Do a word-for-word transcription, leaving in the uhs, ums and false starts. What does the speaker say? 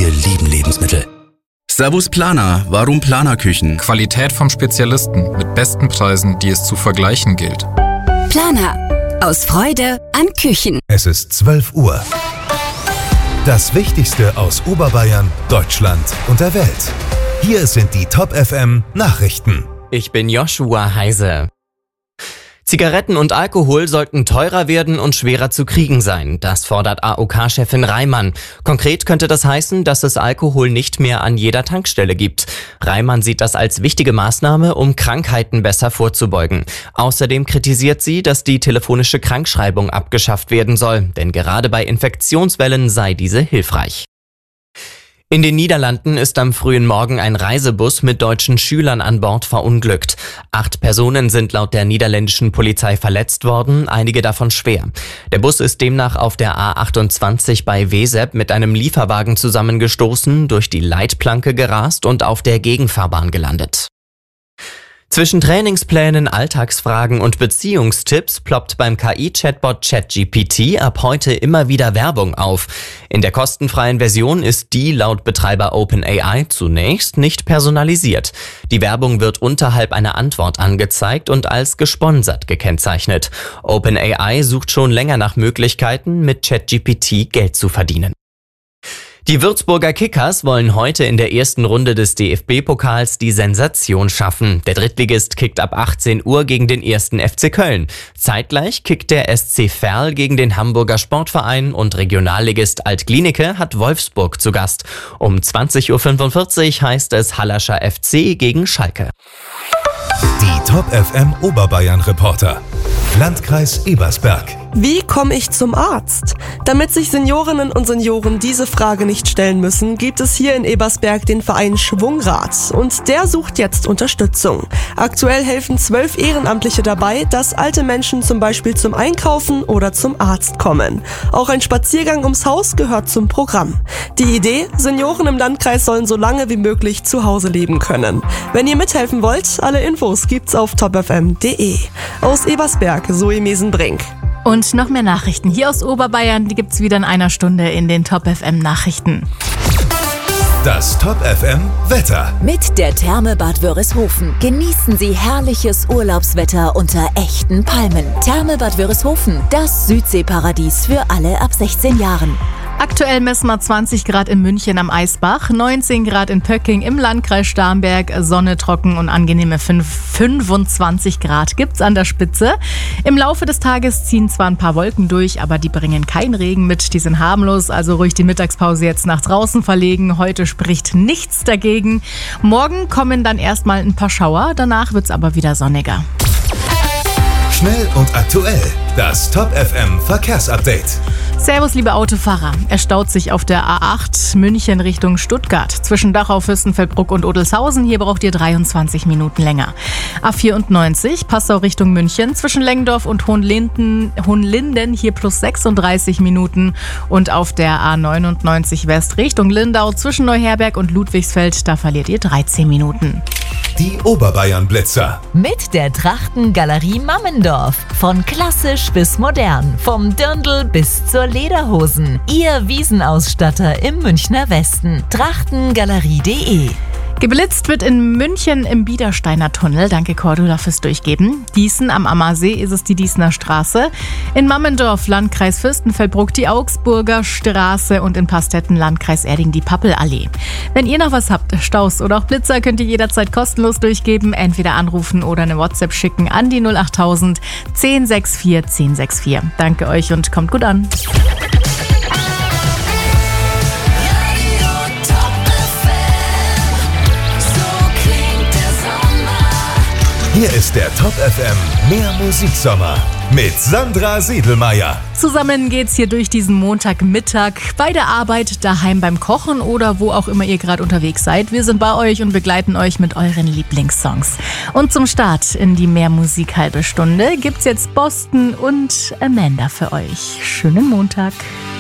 Wir lieben Lebensmittel. Servus Planer, warum Planer-Küchen? Qualität vom Spezialisten mit besten Preisen, die es zu vergleichen gilt. Planer. Aus Freude an Küchen. Es ist zwölf Uhr. Das Wichtigste aus Oberbayern, Deutschland und der Welt. Hier sind die Top F M Nachrichten. Ich bin Joshua Heise. Zigaretten und Alkohol sollten teurer werden und schwerer zu kriegen sein. Das fordert A O K-Chefin Reimann. Konkret könnte das heißen, dass es Alkohol nicht mehr an jeder Tankstelle gibt. Reimann sieht das als wichtige Maßnahme, um Krankheiten besser vorzubeugen. Außerdem kritisiert sie, dass die telefonische Krankschreibung abgeschafft werden soll, denn gerade bei Infektionswellen sei diese hilfreich. In den Niederlanden ist am frühen Morgen ein Reisebus mit deutschen Schülern an Bord verunglückt. Acht Personen sind laut der niederländischen Polizei verletzt worden, einige davon schwer. Der Bus ist demnach auf der A achtundzwanzig bei Wezep mit einem Lieferwagen zusammengestoßen, durch die Leitplanke gerast und auf der Gegenfahrbahn gelandet. Zwischen Trainingsplänen, Alltagsfragen und Beziehungstipps ploppt beim K I-Chatbot ChatGPT ab heute immer wieder Werbung auf. In der kostenfreien Version ist die laut Betreiber OpenAI zunächst nicht personalisiert. Die Werbung wird unterhalb einer Antwort angezeigt und als gesponsert gekennzeichnet. OpenAI sucht schon länger nach Möglichkeiten, mit ChatGPT Geld zu verdienen. Die Würzburger Kickers wollen heute in der ersten Runde des D F B-Pokals die Sensation schaffen. Der Drittligist kickt ab achtzehn Uhr gegen den ersten F C Köln. Zeitgleich kickt der S C Verl gegen den Hamburger Sportverein und Regionalligist Alt-Glienicke hat Wolfsburg zu Gast. Um zwanzig Uhr fünfundvierzig heißt es Hallerscher F C gegen Schalke. Die Top F M Oberbayern Reporter. Landkreis Ebersberg. Wie komme ich zum Arzt? Damit sich Seniorinnen und Senioren diese Frage nicht stellen müssen, gibt es hier in Ebersberg den Verein Schwungrad und der sucht jetzt Unterstützung. Aktuell helfen zwölf Ehrenamtliche dabei, dass alte Menschen zum Beispiel zum Einkaufen oder zum Arzt kommen. Auch ein Spaziergang ums Haus gehört zum Programm. Die Idee, Senioren im Landkreis sollen so lange wie möglich zu Hause leben können. Wenn ihr mithelfen wollt, alle Infos gibt's auf top f m punkt d e. Aus Ebersberg, Zoe Mesenbrink. Und noch mehr Nachrichten hier aus Oberbayern, die gibt's wieder in einer Stunde in den Top F M Nachrichten. Das Top F M Wetter. Mit der Therme Bad Wörishofen genießen Sie herrliches Urlaubswetter unter echten Palmen. Therme Bad Wörishofen, das Südseeparadies für alle ab sechzehn Jahren. Aktuell messen wir zwanzig Grad in München am Eisbach, neunzehn Grad in Pöcking im Landkreis Starnberg, Sonne, trocken und angenehme fünfundzwanzig Grad gibt's an der Spitze. Im Laufe des Tages ziehen zwar ein paar Wolken durch, aber die bringen keinen Regen mit, die sind harmlos, also ruhig die Mittagspause jetzt nach draußen verlegen. Heute spricht nichts dagegen. Morgen kommen dann erstmal ein paar Schauer, danach wird's aber wieder sonniger. Schnell und aktuell, das Top F M Verkehrsupdate. Servus, liebe Autofahrer. Es staut sich auf der A acht München Richtung Stuttgart. Zwischen Dachau, Fürstenfeldbruck und Odelshausen. Hier braucht ihr dreiundzwanzig Minuten länger. A vierundneunzig Passau Richtung München. Zwischen Lengendorf und Hohenlinden, Hohenlinden hier plus sechsunddreißig Minuten. Und auf der A neunundneunzig West Richtung Lindau. Zwischen Neuherberg und Ludwigsfeld. Da verliert ihr dreizehn Minuten. Die Oberbayern Blitzer. Mit der Trachtengalerie Mammendorf. Von klassisch bis modern. Vom Dirndl bis zur Lederhosen. Ihr Wiesenausstatter im Münchner Westen. trachtengalerie punkt de. Geblitzt wird in München im Biedersteiner Tunnel. Danke Cordula fürs Durchgeben. Dießen am Ammersee ist es die Dießener Straße. In Mammendorf, Landkreis Fürstenfeldbruck, die Augsburger Straße und in Pastetten, Landkreis Erding, die Pappelallee. Wenn ihr noch was habt, Staus oder auch Blitzer, könnt ihr jederzeit kostenlos durchgeben. Entweder anrufen oder eine WhatsApp schicken an die null achttausend zehn sechs vier zehn sechs vier. Danke euch und kommt gut an. Hier ist der Top F M Mehr Musiksommer mit Sandra Siedelmeier. Zusammen geht's hier durch diesen Montagmittag bei der Arbeit, daheim beim Kochen oder wo auch immer ihr gerade unterwegs seid. Wir sind bei euch und begleiten euch mit euren Lieblingssongs. Und zum Start in die Mehr Musik halbe Stunde gibt's jetzt Boston und Amanda für euch. Schönen Montag.